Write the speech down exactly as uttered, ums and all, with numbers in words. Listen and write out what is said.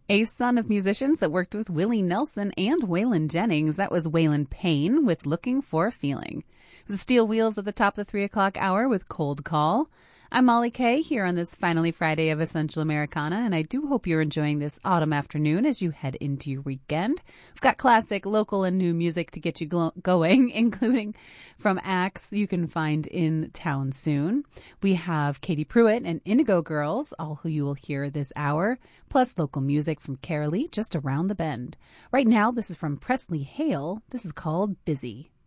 A son of musicians that worked with Willie Nelson and Waylon Jennings. That was Waylon Payne with Looking for a Feeling. It was Steel Wheels at the top of the three o'clock hour with Cold Call. I'm Molly Kay here on this finally Friday of Essential Americana, and I do hope you're enjoying this autumn afternoon as you head into your weekend. We've got classic, local, and new music to get you glo- going, including from acts you can find in town soon. We have Katie Pruitt and Indigo Girls, all who you will hear this hour, plus local music from Carolee just around the bend. Right now, this is from Presley Hale. This is called Busy.